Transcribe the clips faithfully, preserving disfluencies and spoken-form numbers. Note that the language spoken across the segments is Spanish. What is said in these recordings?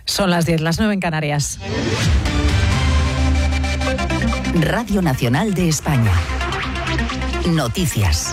Son las diez, las nueve en Canarias. Radio Nacional de España. Noticias.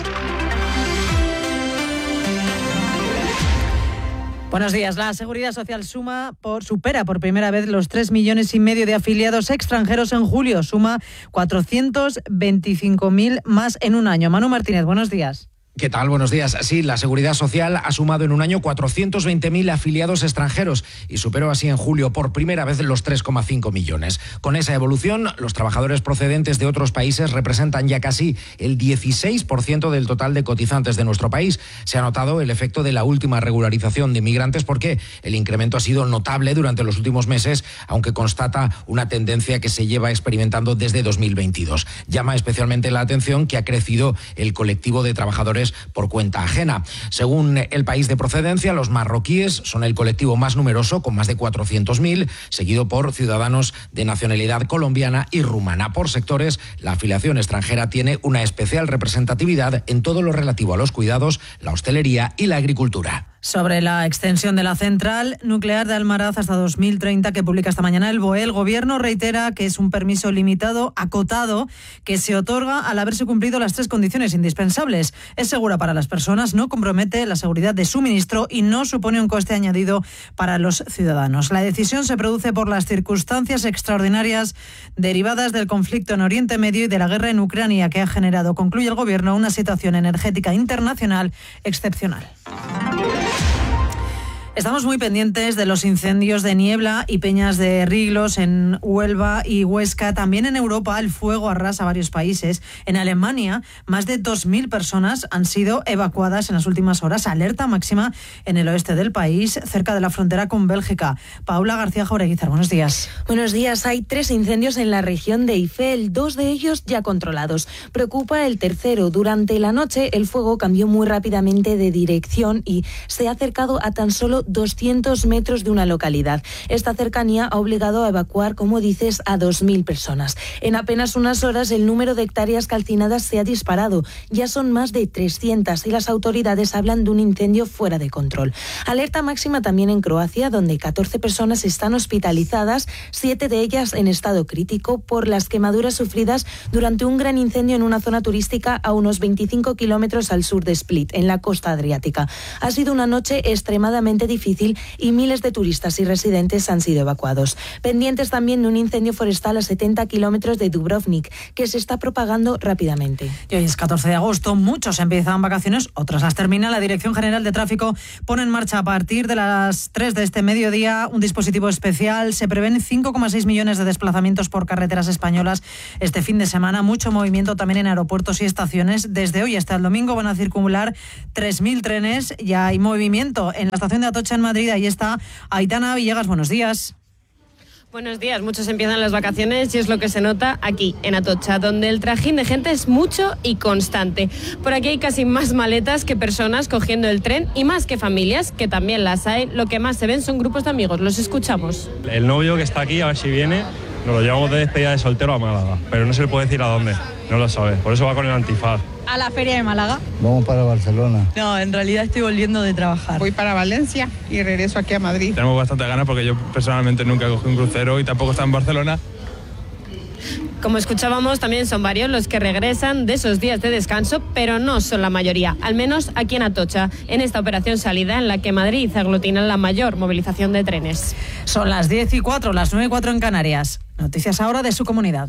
Buenos días. La Seguridad Social suma por, supera por primera vez los tres millones y medio de afiliados extranjeros en julio. Suma cuatrocientos veinticinco mil más en un año. Manu Martínez, buenos días. ¿Qué tal? Buenos días. Sí, la Seguridad Social ha sumado en un año cuatrocientos veinte mil afiliados extranjeros y superó así en julio por primera vez los tres coma cinco millones. Con esa evolución, los trabajadores procedentes de otros países representan ya casi el dieciséis por ciento del total de cotizantes de nuestro país. Se ha notado el efecto de la última regularización de migrantes porque el incremento ha sido notable durante los últimos meses, aunque constata una tendencia que se lleva experimentando desde dos mil veintidós. Llama especialmente la atención que ha crecido el colectivo de trabajadores por cuenta ajena. Según el país de procedencia, los marroquíes son el colectivo más numeroso, con más de cuatrocientos mil, seguido por ciudadanos de nacionalidad colombiana y rumana. Por sectores, la afiliación extranjera tiene una especial representatividad en todo lo relativo a los cuidados, la hostelería y la agricultura. Sobre la extensión de la central nuclear de Almaraz hasta dos mil treinta que publica esta mañana el B O E, el Gobierno reitera que es un permiso limitado, acotado, que se otorga al haberse cumplido las tres condiciones indispensables. Es segura para las personas, no compromete la seguridad de suministro y no supone un coste añadido para los ciudadanos. La decisión se produce por las circunstancias extraordinarias derivadas del conflicto en Oriente Medio y de la guerra en Ucrania, que ha generado, concluye el Gobierno, una situación energética internacional excepcional. Estamos muy pendientes de los incendios de Niebla y Peñas de Riglos en Huelva y Huesca. También en Europa el fuego arrasa varios países. En Alemania, más de dos mil personas han sido evacuadas en las últimas horas. Alerta máxima en el oeste del país, cerca de la frontera con Bélgica. Paula García Jaureguizar, buenos días. Buenos días. Hay tres incendios en la región de Eifel, dos de ellos ya controlados. Preocupa el tercero. Durante la noche el fuego cambió muy rápidamente de dirección y se ha acercado a tan solo doscientos metros de una localidad. Esta cercanía ha obligado a evacuar, como dices, a dos mil personas. En apenas unas horas el número de hectáreas calcinadas se ha disparado. Ya son más de trescientas y las autoridades hablan de un incendio fuera de control. Alerta máxima también en Croacia, donde catorce personas están hospitalizadas, siete de ellas en estado crítico por las quemaduras sufridas durante un gran incendio en una zona turística a unos veinticinco kilómetros al sur de Split, en la costa adriática. Ha sido una noche extremadamente difícil y miles de turistas y residentes han sido evacuados. Pendientes también de un incendio forestal a setenta kilómetros de Dubrovnik, que se está propagando rápidamente. Y hoy es catorce de agosto, muchos empiezan vacaciones, otros las terminan. La Dirección General de Tráfico pone en marcha a partir de las tres de este mediodía un dispositivo especial. Se prevén cinco coma seis millones de desplazamientos por carreteras españolas este fin de semana. Mucho movimiento también en aeropuertos y estaciones. Desde hoy hasta el domingo van a circular tres mil trenes. Ya hay movimiento en la estación de Atocha en Madrid. Ahí está Aitana Villegas, buenos días. Buenos días, muchos empiezan las vacaciones y es lo que se nota aquí, en Atocha, donde el trajín de gente es mucho y constante. Por aquí hay casi más maletas que personas cogiendo el tren y más que familias, que también las hay. Lo que más se ven son grupos de amigos, los escuchamos. El novio que está aquí, a ver si viene, nos lo llevamos de despedida de soltero a Málaga, pero no se le puede decir a dónde, no lo sabe, por eso va con el antifaz. A la feria de Málaga. Vamos para Barcelona. No, en realidad estoy volviendo de trabajar. Voy para Valencia y regreso aquí a Madrid. Tenemos bastante ganas porque yo personalmente nunca cogí un crucero y tampoco está en Barcelona. Como escuchábamos, también son varios los que regresan de esos días de descanso, pero no son la mayoría, al menos aquí en Atocha, en esta operación salida en la que Madrid aglutina la mayor movilización de trenes. Son las diez y cuatro, las nueve y cuatro en Canarias. Noticias ahora de su comunidad.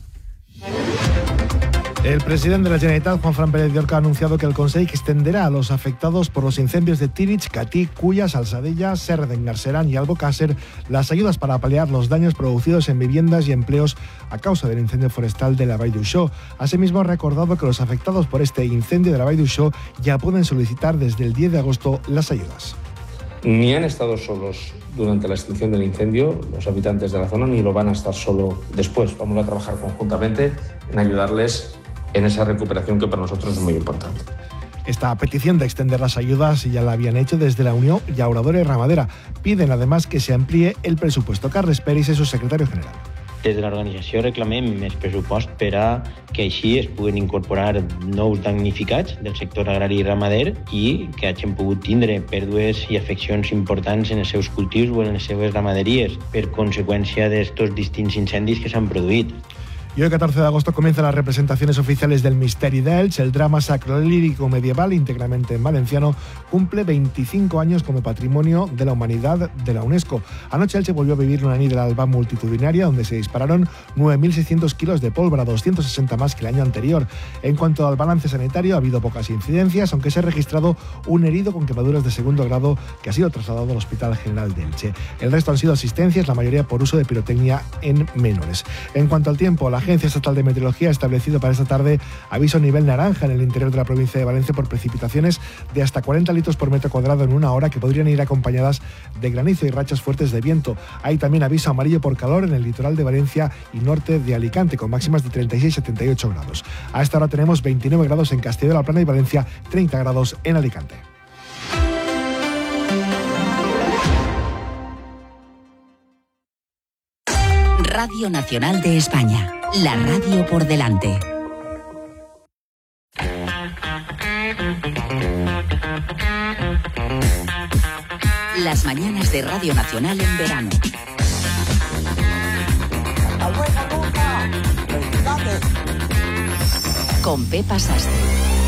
El presidente de la Generalitat, Juanfran Pérez de Orca, ha anunciado que el Consejo extenderá a los afectados por los incendios de Tírich, Catí, Culla, Salsadella, Serra d'Engarceran y Albocàsser las ayudas para paliar los daños producidos en viviendas y empleos a causa del incendio forestal de la Vall d'Uixó. Asimismo, ha recordado que los afectados por este incendio de la Vall d'Uixó ya pueden solicitar desde el diez de agosto las ayudas. Ni han estado solos durante la extinción del incendio los habitantes de la zona, ni lo van a estar solo después. Vamos a trabajar conjuntamente en ayudarles en esa recuperación que para nosotros es muy importante. Esta petición de extender las ayudas ya la habían hecho desde la Unión Llauradora y Ramadera. Piden además que se amplíe el presupuesto. Carles Peris es su secretario general. Des de l'organització reclamem més pressupost per a que així es puguen incorporar nous damnificats del sector agrari i ramader i que hagin pogut tindre pèrdues i afeccions importants en els seus cultius o en les seves ramaderies per conseqüència d'estos distints incendis que s'han produït. Y hoy, catorce de agosto, comienzan las representaciones oficiales del Misteri d'Elx. El drama sacro-lírico medieval, íntegramente en valenciano, cumple veinticinco años como Patrimonio de la Humanidad de la UNESCO. Anoche Elche volvió a vivir una nit del alba multitudinaria donde se dispararon nueve mil seiscientos kilos de pólvora, doscientos sesenta más que el año anterior. En cuanto al balance sanitario, ha habido pocas incidencias, aunque se ha registrado un herido con quemaduras de segundo grado que ha sido trasladado al Hospital General de Elche. El resto han sido asistencias, la mayoría por uso de pirotecnia en menores. En cuanto al tiempo, la Agencia Estatal de Meteorología ha establecido para esta tarde aviso nivel naranja en el interior de la provincia de Valencia por precipitaciones de hasta cuarenta litros por metro cuadrado en una hora, que podrían ir acompañadas de granizo y rachas fuertes de viento. Hay también aviso amarillo por calor en el litoral de Valencia y norte de Alicante, con máximas de treinta y seis a setenta y ocho grados. A esta hora tenemos veintinueve grados en Castelló de la Plana y Valencia, treinta grados en Alicante. Radio Nacional de España, la radio por delante. Las mañanas de Radio Nacional en verano. Con Pepa Sastre.